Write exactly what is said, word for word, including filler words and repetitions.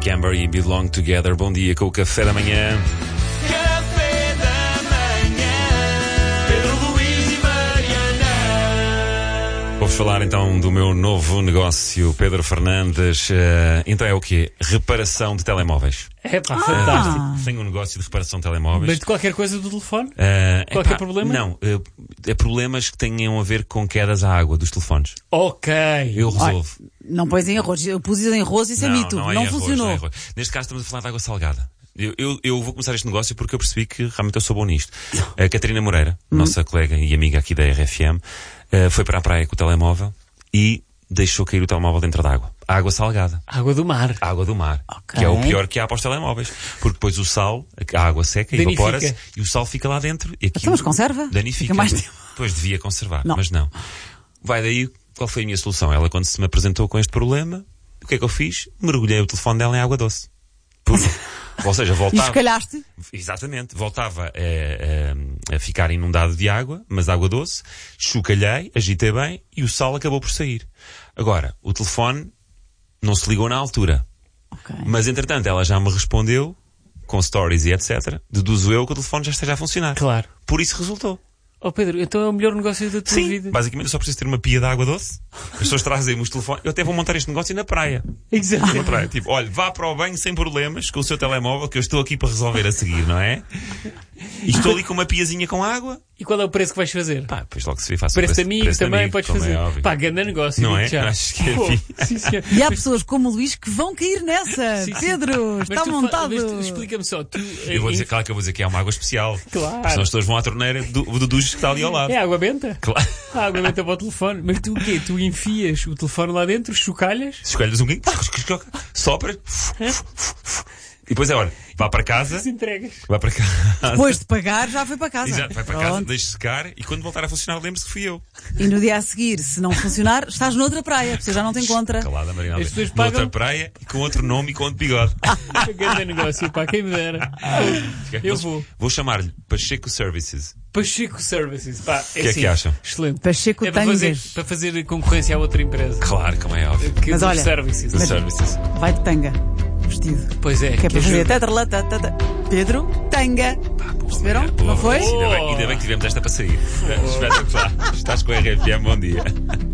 Camber e Belong Together. Bom dia com o Café da Manhã. Café da Manhã, Pedro Luís e Mariana. Vou-vos falar então do meu novo negócio, Pedro Fernandes. Uh, então é o quê? Reparação de telemóveis. É pá, fantástico. Uh, tenho um negócio de reparação de telemóveis. Mas de qualquer coisa do telefone? Uh, Qualquer epá, problema? Não, uh, é problemas que tenham a ver com quedas à água dos telefones. Ok. Eu resolvo. Olha, não pões em arroz. Eu pus em arroz, isso é mito. Não, Não, é arroz, funcionou. não é arroz. Neste caso estamos a falar de água salgada. Eu, eu, eu vou começar este negócio porque eu percebi que realmente eu sou bom nisto. A Catarina Moreira, Hum. nossa colega e amiga aqui da R F M, uh, foi para a praia com o telemóvel e deixou cair o telemóvel dentro da água. Água salgada. Água do mar. Água do mar. Ok. Que é o pior que há para os telemóveis. Porque depois o sal, a água seca, Danifica. evapora-se e o sal fica lá dentro. E aquilo Então, mas conserva? danifica. Fica mais tempo. Pois devia conservar, Não. mas não. Vai daí, qual foi a minha solução? Ela, quando se me apresentou com este problema, o que é que eu fiz? Mergulhei o telefone dela em água doce. Por... Ou seja, E voltava... escalhaste? Exatamente. Voltava a, a, a ficar inundado de água, mas de água doce. Chocalhei, agitei bem e o sal acabou por sair. Agora, o telefone não se ligou na altura. Ok. Mas, entretanto, ela já me respondeu, com stories e etcétera. Deduzo eu que o telefone já esteja a funcionar. Claro. Por isso resultou. Oh Pedro, então é o melhor negócio da tua Sim, vida. basicamente eu só preciso ter uma pia de água doce. As pessoas trazem-me os telefones. Eu até vou montar este negócio na praia. Exato. Na praia. Tipo, olha, vá para o banho sem problemas com o seu telemóvel que eu estou aqui para resolver a seguir, não é? E estou ali com uma piazinha com água. E qual é o preço que vais fazer? Pá, depois logo se vê, faço Preço de o amigo preço de também amigo, podes como fazer. é óbvio. Pá, grande negócio. Não digo é? já. Acho que é Pô, fixe. sim, senhor. E há pessoas como o Luís que vão cair nessa. Sim, sim. Pedro, Mas está tu fa- montado. mas tu- explica-me só. Tu, Eu vou em- dizer, claro que eu vou dizer que é uma água especial. Claro. Porque senão as pessoas vão à torneira do, do duche que está ali ao lado. É água benta? Claro. A água benta para o telefone. Mas tu o quê? Tu enfias o telefone lá dentro, chocalhas? Escolhes um bocadinho, sopras, e depois é, olha, vá para casa, As entregas. vá para casa. Depois de pagar, já foi para casa. Exato, vai para casa, Pronto. deixe secar e quando voltar a funcionar, lembre-se que fui eu. E no dia a seguir, se não funcionar, estás noutra praia. Você já não te encontra. Calada, Mariana. As pessoas Noutra pagam- praia e com outro nome e com outro bigode. Grande negócio, pá, quem me dera. Eu vou. Vou chamar-lhe Pacheco Services. Pacheco Services. Pá, O que é que acham? Excelente. Pacheco É para fazer, Tangas. para fazer concorrência a outra empresa. Claro, como é óbvio. Que Mas dos olha, services. The Services. Vai de tanga. Vestido. Pois é. Que é para fazer ajuda. tetrala, tata. Pedro, tanga. Perceberam? Mulher, boa, Não foi? Ainda bem, ainda bem que tivemos esta para sair. Espetacular. Estás com a R F M, bom dia.